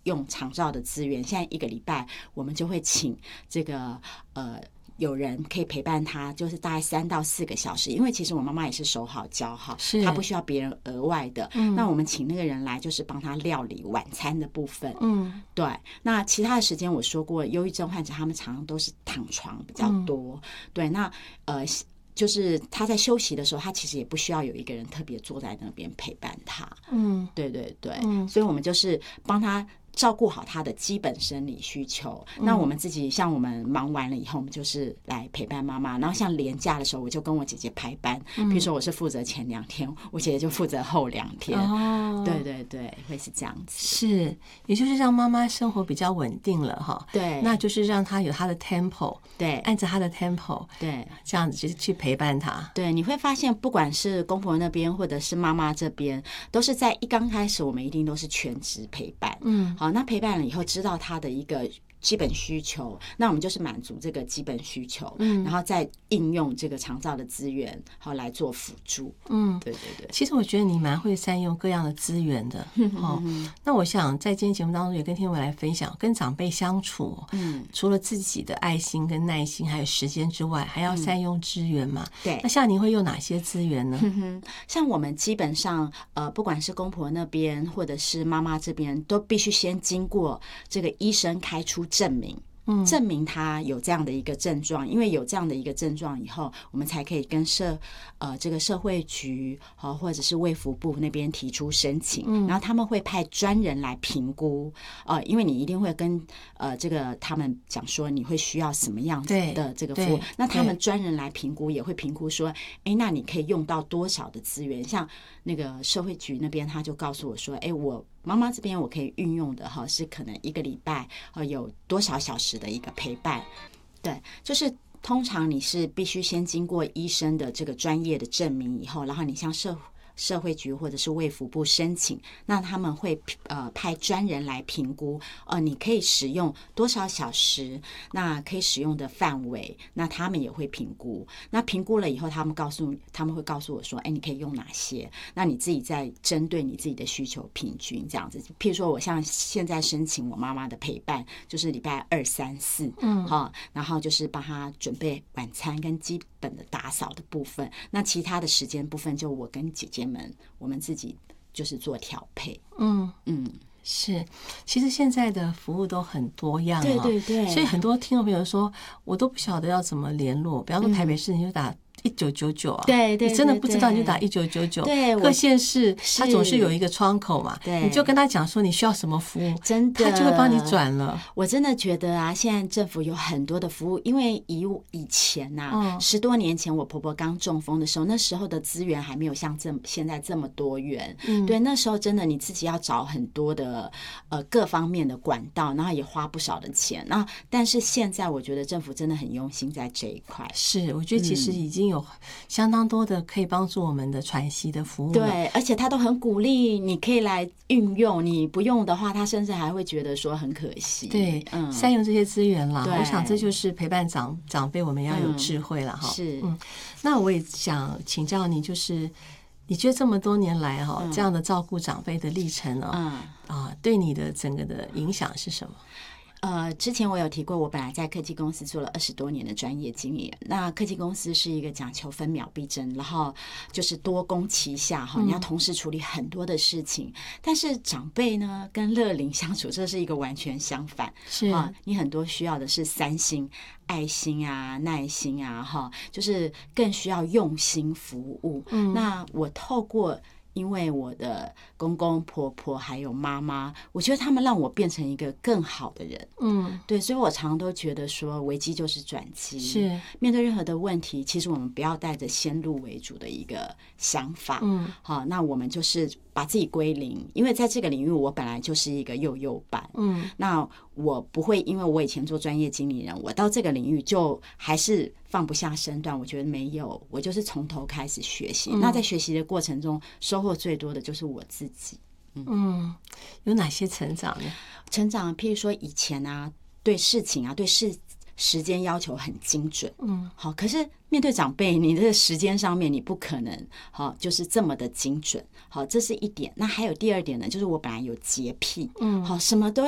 用长照的资源，现在1个礼拜我们就会请这个有人可以陪伴他，就是大概3到4个小时，因为其实我妈妈也是手好脚好，她不需要别人额外的。那我们请那个人来，就是帮他料理晚餐的部分。对。那其他的时间我说过，忧郁症患者他们常常都是躺床比较多。对。那就是他在休息的时候，他其实也不需要有一个人特别坐在那边陪伴他。对对对。所以我们就是帮他照顾好他的基本生理需求。那我们自己像我们忙完了以后，我们就是来陪伴妈妈。然后像连假的时候，我就跟我姐姐排班，比如说我是负责前2天，我姐姐就负责后2天。对对对，会是这样子。 是，也就是让妈妈生活比较稳定了哈。 对， 那就是让她有她的 tempo， 对， 按着她的 tempo， 对， 这样子去陪伴她。 对，你会发现，不管是公婆那边或者是妈妈这边，都是在刚开始，我们一定都是全职陪伴。好，那陪伴了以后，知道他的一个基本需求，那我们就是满足这个基本需求，然后再应用这个长照的资源，好来做辅助。对对对。 其实我觉得你蛮会善用各样的资源的。那我想在今天节目当中也跟听众们来分享，跟长辈相处，除了自己的爱心跟耐心还有时间之外，还要善用资源嘛。 对。 那像您会用哪些资源呢？ 像我们基本上不管是公婆那边或者是妈妈这边，都必须先经过这个医生开出证明，证明他有这样的一个症状，因为有这样的一个症状以后，我们才可以跟这个社会局或者是卫福部那边提出申请，然后他们会派专人来评估，因为你一定会跟这个他们讲说你会需要什么样子的这个服务，那他们专人来评估也会评估说，那你可以用到多少的资源，像那个社会局那边他就告诉我说，我妈妈这边我可以运用的是可能1个礼拜有多少小时的一个陪伴。对，就是通常你是必须先经过医生的这个专业的证明以后，然后你向社会局或者是卫福部申请，那他们会派专人来评估，你可以使用多少小时，那可以使用的范围，那他们也会评估。那评估了以后，他们会告诉我说，你可以用哪些？那你自己再针对你自己的需求平均这样子。譬如说，我像现在申请我妈妈的陪伴，就是礼拜2、3、4，然后就是帮她准备晚餐跟基本的打扫的部分。那其他的时间部分，就我跟姐姐们我们自己就是做调配。 是，其实现在的服务都很多样。 对对对。 所以很多听众朋友说，我都不晓得要怎么联络，比方说台北市你就打1999啊， 对对， 你真的不知道你就打1999。 对， 各县市它总是有一个窗口嘛， 对， 你就跟他讲说你需要什么服务， 真的， 他就会帮你转了。 我真的觉得啊，现在政府有很多的服务，因为以前10多年前我婆婆刚中风的时候，那时候的资源还没有像现在这么多元。对，那时候真的你自己要找很多的各方面的管道，然后也花不少的钱。但是现在我觉得政府真的很用心在这一块。 是，我觉得其实已经有相当多的可以帮助我们的喘息的服务了。 对，而且他都很鼓励你可以来运用，你不用的话他甚至还会觉得说很可惜。 对，善用这些资源啦。 我想这就是陪伴长辈我们要有智慧了哈。 是。 那我也想请教你，就是你觉得这么多年来这样的照顾长辈的历程对你的整个的影响是什么？ 之前我有提过，我本来在科技公司做了20多年的专业经理人。那科技公司是一个讲求分秒必争，然后就是多工齐下你要同时处理很多的事情。但是长辈呢，跟乐龄相处，这是一个完全相反。 是你很多需要的是3心：爱心啊、耐心啊，就是更需要用心服务。那我透过因为我的公公婆婆还有妈妈，我觉得他们让我变成一个更好的人。对，所以我常常都觉得说，危机就是转机。 是， 面对任何的问题，其实我们不要带着先入为主的一个想法。好，那我们就是把自己归零，因为在这个领域，我本来就是一个幼版。那我不会因为我以前做专业经理人，我到这个领域就还是放不下身段。我觉得没有，我就是从头开始学习。那在学习的过程中，收获最多的就是我自己。 有哪些成长呢？ 成长，譬如说以前对事情对时间要求很精准。好，可是面对长辈，你的时间上面你不可能就是这么的精准。好，这是一点。那还有第二点呢，就是我本来有洁癖。好，什么都